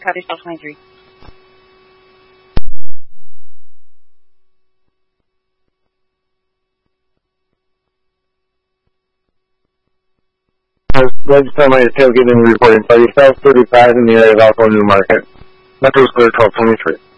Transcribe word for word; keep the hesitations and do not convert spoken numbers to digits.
Copy, twelve twenty-three. Register my tailgating reporting party south thirty-five in the area of Alpha New Market. Metro Square twelve twenty-three.